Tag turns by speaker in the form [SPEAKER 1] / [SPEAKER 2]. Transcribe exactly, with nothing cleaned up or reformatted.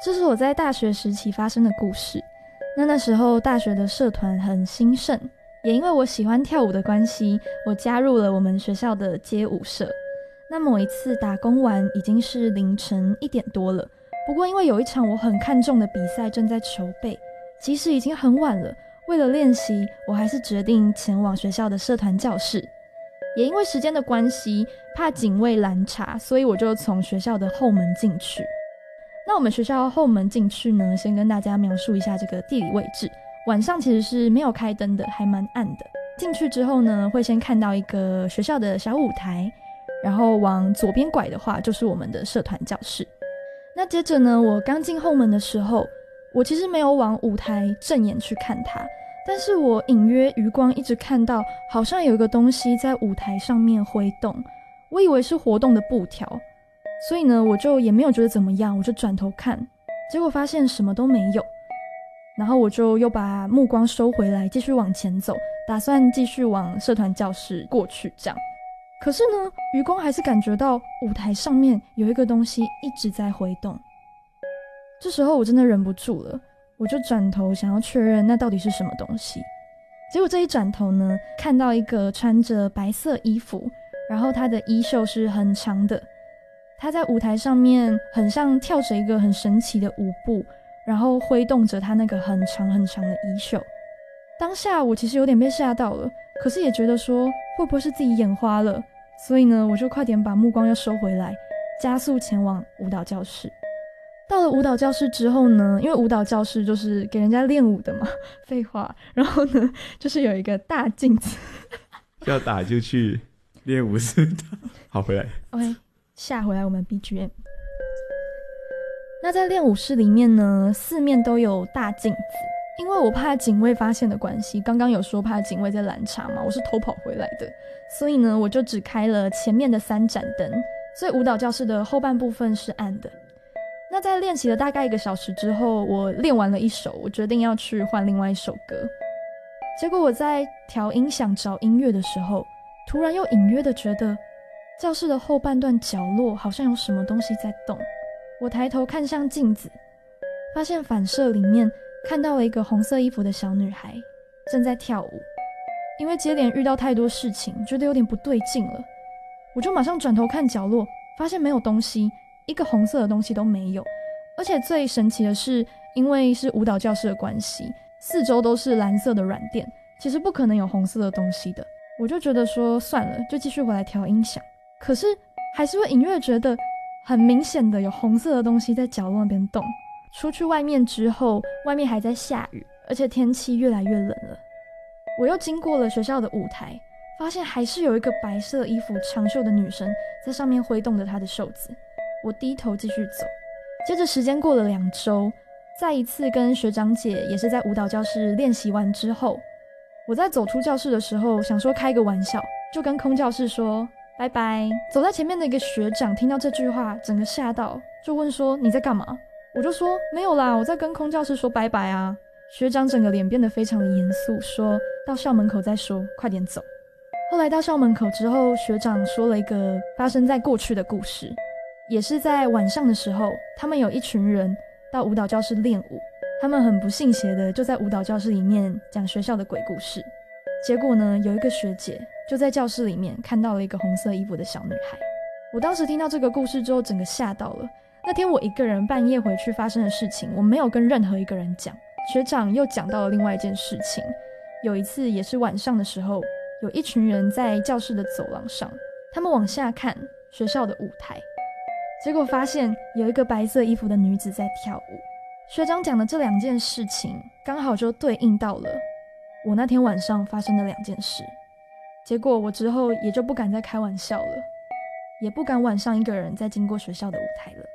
[SPEAKER 1] 这是我在大学时期发生的故事。那那时候大学的社团很兴盛，也因为我喜欢跳舞的关系，我加入了我们学校的街舞社。那某一次打工完已经是凌晨一点多了，不过因为有一场我很看重的比赛正在筹备，即使已经很晚了，为了练习，我还是决定前往学校的社团教室。也因为时间的关系，怕警卫拦查，所以我就从学校的后门进去。那我们学校后门进去呢，先跟大家描述一下这个地理位置。晚上其实是没有开灯的，还蛮暗的。进去之后呢，会先看到一个学校的小舞台，然后往左边拐的话就是我们的社团教室。那接着呢，我刚进后门的时候，我其实没有往舞台正眼去看它，但是我隐约余光一直看到好像有一个东西在舞台上面挥动，我以为是活动的布条，所以呢我就也没有觉得怎么样，我就转头看，结果发现什么都没有。然后我就又把目光收回来，继续往前走，打算继续往社团教室过去这样。可是呢，余光还是感觉到舞台上面有一个东西一直在挥动。这时候我真的忍不住了，我就转头想要确认那到底是什么东西。结果这一转头呢，看到一个穿着白色衣服，然后他的衣袖是很长的，他在舞台上面很像跳着一个很神奇的舞步，然后挥动着他那个很长很长的衣袖。当下我其实有点被吓到了，可是也觉得说会不会是自己眼花了，所以呢我就快点把目光又收回来，加速前往舞蹈教室。到了舞蹈教室之后呢，因为舞蹈教室就是给人家练舞的嘛，废话，然后呢就是有一个大镜子
[SPEAKER 2] 要打就去练舞是的。好，回来
[SPEAKER 1] OK， 下回来我们 B G M。 那在练舞室里面呢，四面都有大镜子，因为我怕警卫发现的关系，刚刚有说怕警卫在拦查嘛，我是偷跑回来的，所以呢我就只开了前面的三盏灯，所以舞蹈教室的后半部分是暗的。那在练习了大概一个小时之后，我练完了一首，我决定要去换另外一首歌。结果我在调音响找音乐的时候，突然又隐约的觉得教室的后半段角落好像有什么东西在动。我抬头看向镜子，发现反射里面看到了一个红色衣服的小女孩正在跳舞。因为接连遇到太多事情，觉得有点不对劲了，我就马上转头看角落，发现没有东西，一个红色的东西都没有。而且最神奇的是，因为是舞蹈教室的关系，四周都是蓝色的软垫，其实不可能有红色的东西的。我就觉得说算了，就继续回来调音响。可是还是会隐约觉得很明显的有红色的东西在角落那边动。出去外面之后，外面还在下雨，而且天气越来越冷了。我又经过了学校的舞台，发现还是有一个白色衣服长袖的女生在上面挥动着她的袖子。我低头继续走。接着时间过了两周，再一次跟学长姐也是在舞蹈教室练习完之后，我在走出教室的时候想说开个玩笑，就跟空教室说拜拜。走在前面的一个学长听到这句话整个吓到，就问说你在干嘛？我就说没有啦，我在跟空教室说拜拜啊。学长整个脸变得非常的严肃，说到校门口再说，快点走。后来到校门口之后，学长说了一个发生在过去的故事，也是在晚上的时候，他们有一群人到舞蹈教室练舞，他们很不信邪的就在舞蹈教室里面讲学校的鬼故事。结果呢，有一个学姐就在教室里面看到了一个红色衣服的小女孩。我当时听到这个故事之后整个吓到了。那天我一个人半夜回去发生的事情，我没有跟任何一个人讲。学长又讲到了另外一件事情，有一次也是晚上的时候，有一群人在教室的走廊上，他们往下看学校的舞台，结果发现有一个白色衣服的女子在跳舞。学长讲的这两件事情刚好就对应到了我那天晚上发生的两件事。结果我之后也就不敢再开玩笑了，也不敢晚上一个人再经过学校的舞台了。